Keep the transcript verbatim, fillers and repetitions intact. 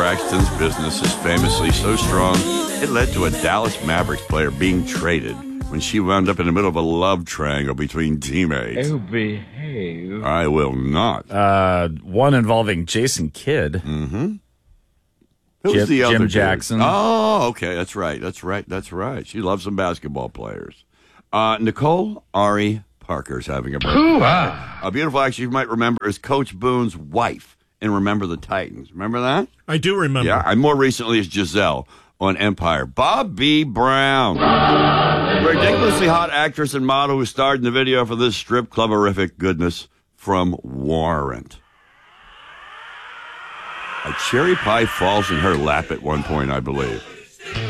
Braxton's business is famously so strong, it led to a Dallas Mavericks player being traded when she wound up in the middle of a love triangle between teammates. Oh, behave. I will not. Uh, one involving Jason Kidd. Mm-hmm. Who's Jim, the other Jim dude? Jackson. Oh, okay. That's right. That's right. That's right. She loves some basketball players. Uh, Nicole Ari Parker's having a birthday. A beautiful actress you might remember is Coach Boone's wife in Remember the Titans. Remember that? I do remember. Yeah, and more recently is Giselle on Empire. Bobby Brown. The ridiculously hot actress and model who starred in the video for this strip club-horrific goodness from Warrant. A cherry pie falls in her lap at one point, I believe.